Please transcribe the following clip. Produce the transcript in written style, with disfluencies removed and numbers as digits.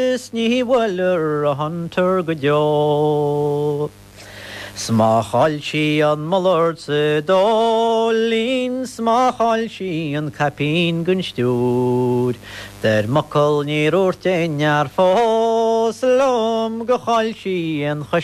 Ní bhfuilir a hantar go deo. Smáchail sí an malord sa dólín, smáchail sí an capín gon stúr. Der muckle ní rúirte ar fós lom go chail sí an